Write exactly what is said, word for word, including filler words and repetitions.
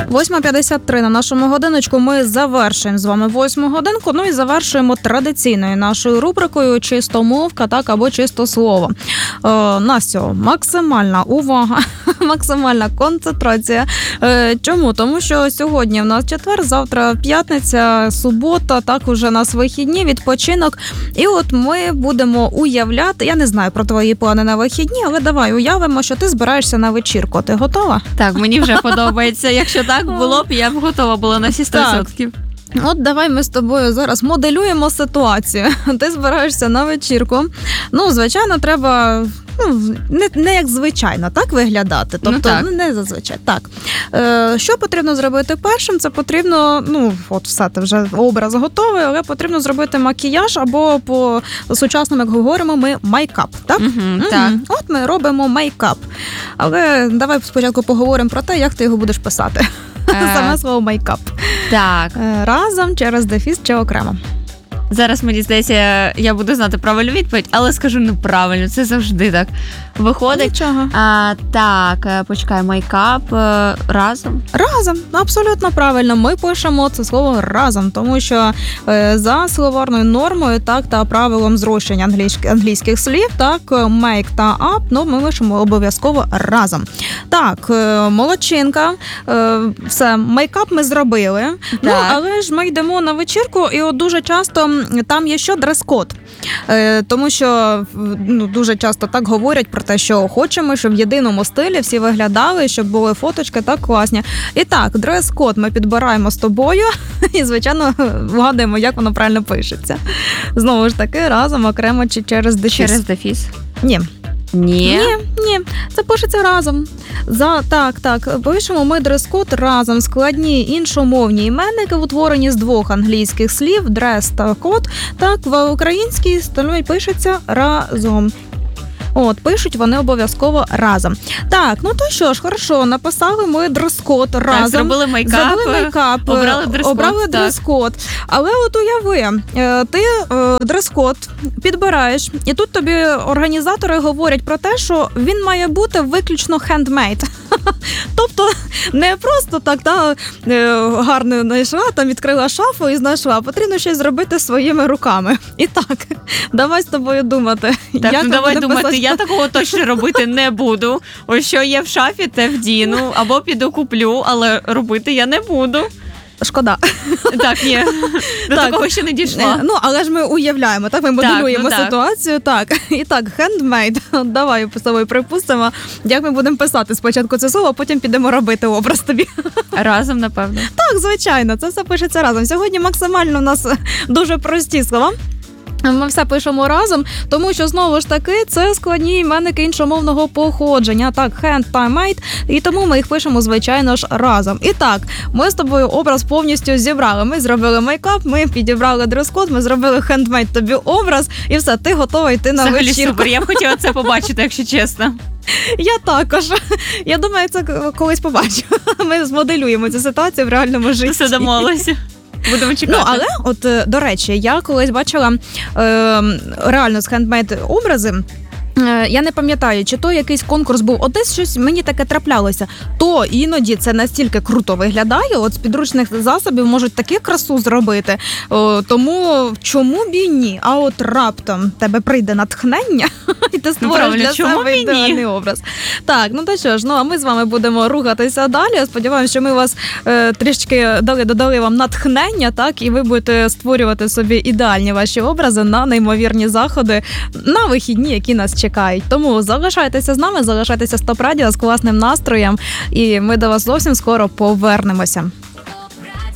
восьма п'ятдесят три на нашому годиночку. Ми завершуємо з вами восьму годинку, ну і завершуємо традиційною нашою рубрикою «Чистомовка», так, або «Чисто слово». Е, Настю, максимальна увага, максимальна концентрація. Е, чому? Тому що сьогодні в нас четвер, завтра п'ятниця, субота, так, уже нас вихідні, відпочинок. І от ми будемо уявляти, я не знаю про твої плани на вихідні, але давай уявимо, що ти збираєшся на вечірку. Ти готова? Так, мені вже подобається. Якщо так було б, я б готова була на всі сто відсотків. От давай ми з тобою зараз моделюємо ситуацію. Ти збираєшся на вечірку. Ну, звичайно, треба... Ну, не, не як звичайно, так виглядати. Тобто, ну, так. не зазвичай. Так. Е, що потрібно зробити першим? Це потрібно, ну, от все, ти вже образ готовий, але потрібно зробити макіяж або по сучасному, як говоримо, ми мейкап, так? Угу, mm-hmm. так. От ми робимо мейкап. Але давай спочатку поговоримо про те, як ти його будеш писати. Е... Саме слово мейкап. Так. Е, разом, через дефіс чи окремо? Зараз, мені здається, я буду знати правильну відповідь, але скажу неправильно, це завжди так виходить. Нічого. А, так, почекай, мейкап разом? Разом, абсолютно правильно. Ми пишемо це слово разом, тому що е, за словарною нормою, так, та правилом зрощення англійських, англійських слів, так, make та up, ну, ми пишемо обов'язково разом. Так, е, молодчинка, е, все, мейкап ми зробили, так. Ну, але ж ми йдемо на вечірку, і от дуже часто там є що дрес-код. Е, тому що ну, дуже часто так говорять про те, що хочемо, щоб в єдиному стилі всі виглядали, щоб були фоточки так класні. І так, дрес-код ми підбираємо з тобою і, звичайно, вгадуємо, як воно правильно пишеться. Знову ж таки, разом, окремо чи через дефіс. Через дефіс? Ні. Ні. Ні, ні, це пишеться разом. За, так, так, пишемо ми дрес-код разом. Складні іншомовні іменники, утворені з двох англійських слів, дрес та код, так, в українській столі пишеться разом. От, пишуть вони обов'язково разом. Так, ну то що ж, хорошо, написали ми дрес-код разом. Так, зробили мейкап, зробили мейкап обрали дрес-код. Обрали дрес-код. Але от уяви, ти дрес-код підбираєш, і тут тобі організатори говорять про те, що він має бути виключно хендмейд. Тобто не просто так, та, гарно знайшла, там відкрила шафу і знайшла, потрібно щось зробити своїми руками. І так, давай з тобою думати. Так, як ну давай думати, писати... я такого точно робити не буду. Ось що є в шафі, те вдіну, або піду куплю, але робити я не буду. Шкода. Так, ні. До так. такого ще не дійшла. Ну, але ж ми уявляємо, так, ми моделюємо так, ну, ситуацію. Так. так, і так, handmade. Давай з собою припустимо, як ми будемо писати спочатку це слово, а потім підемо робити образ тобі. Разом, напевно. Так, звичайно, це все пишеться разом. Сьогодні максимально у нас дуже прості слова. Ми все пишемо разом, тому що, знову ж таки, це складні іменники іншомовного походження. Так, hand, time, made, і тому ми їх пишемо, звичайно ж, разом. І так, ми з тобою образ повністю зібрали. Ми зробили мейкап, ми підібрали дрес-код, ми зробили handmade тобі образ, і все, ти готова йти на Взагалі вечірку. Супер, я б хотіла це побачити, якщо чесно. Я також. Я думаю, це колись побачу. Ми змоделюємо цю ситуацію в реальному житті. Все домовилося. Будемо чекати. Ну, але, от, до речі, я колись бачила е, реально з хендмейд образи. Я не пам'ятаю, чи то якийсь конкурс був, от десь щось мені таке траплялося, то іноді це настільки круто виглядає, от з підручних засобів можуть таку красу зробити, о, тому чому б і ні? А от раптом тебе прийде натхнення, і ти створиш ну, для чому себе ідеальний образ. Так, ну то що ж, ну а ми з вами будемо рухатися далі. Сподіваємось, що ми вас е, трішки дали, додали вам натхнення, так, і ви будете створювати собі ідеальні ваші образи на неймовірні заходи, на вихідні, які нас чекають. Чекають. Тому залишайтеся з нами, залишайтеся з ТОП Радіо з класним настроєм, і ми до вас зовсім скоро повернемося.